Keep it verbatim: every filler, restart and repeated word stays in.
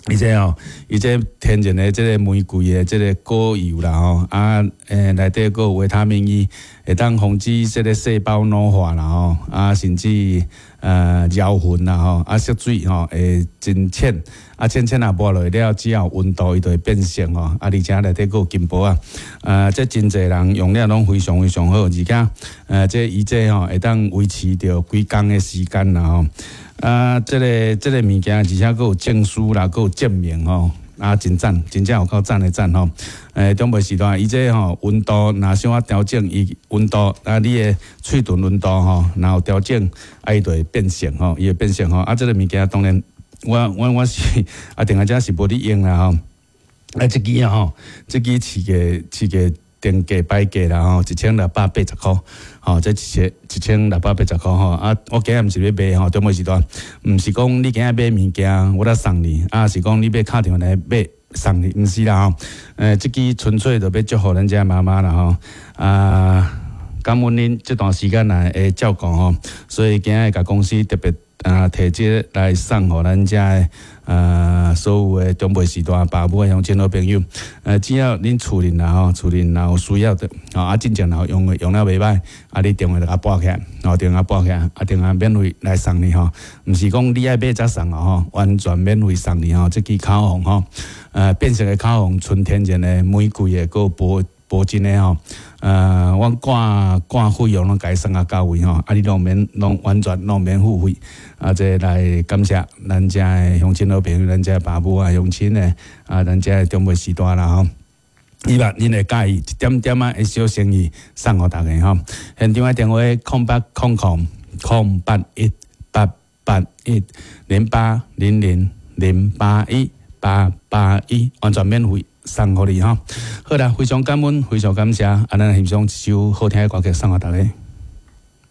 而且吼，伊这天然的这个玫瑰的这个果油啦吼，啊，诶，内底个维他命 E， 会当防止这个细胞老化啦吼，啊，甚至呃尿粉啦吼，啊，色水吼会真浅，啊，浅浅啊抹落了，只要温度伊就会变色吼，啊，而且内底个有金箔啊，呃，这真侪人用了拢非常非常好，而且呃，这伊这吼会当维持着几工的时间啦吼。啊，这个这个物件，而且佫有证书啦，佫有证明吼，啊，真赞，真正有够赞的赞吼。诶，中袂时段，伊这吼温度，若想要调整伊温度，啊，你的喙唇温度吼，然后调整，啊，伊就会变色吼，伊会变色吼。啊，这个物件当然，我我我是啊，定下只是无你用啦吼。啊，这支吼，这支市价市价定价摆价啦吼，一千六百八十块。吼，这一千一千六百八十块吼，啊，我今日毋是要买吼，中尾时段，毋是讲你今日买物件，我来送你，啊，是讲你要敲电话来买送你，毋是啦吼，诶，即支纯粹就要祝福人家妈妈啦吼，啊，感恩恁这段时间来诶照顾吼，所以今日甲公司特别啊摕这来送互咱遮诶。呃，所有诶中辈时段爸母诶乡亲好朋友，呃，只要恁厝里啦吼，厝里若有需要的，吼啊，真正若用诶用了袂歹，啊，你电话就甲拨起来，吼，电话拨起来，啊，电话免费来送你吼，毋是讲你爱买才送哦吼，完全免费送你吼，即支口红吼，呃，变色诶口红，纯天然诶玫瑰诶，个铂铂金诶吼。呃，我挂挂费用拢甲伊送啊到位吼，啊，你拢免拢完全拢免付费，啊，这来感谢咱遮诶乡亲好朋友，咱遮爸母啊，乡亲诶，啊，咱遮诶中辈时代啦吼，希望恁会介意一点点啊诶小生意送互大家吼。现场诶电话空八空空空八一八八一零八零零零八一八八一，完全免费。送互你吼，好啦，非常感恩，非常感谢，啊，咱欣赏一首好听的歌曲送互大家。